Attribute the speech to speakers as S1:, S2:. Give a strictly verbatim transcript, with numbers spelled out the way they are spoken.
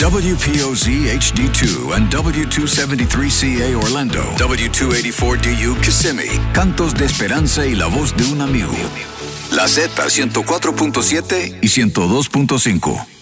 S1: W P O Z H D two and W two seventy-three C A Orlando, W two eighty-four D U Kissimmee. Cantos de esperanza y la voz de un amigo. La Z ciento cuatro punto siete y ciento dos punto cinco.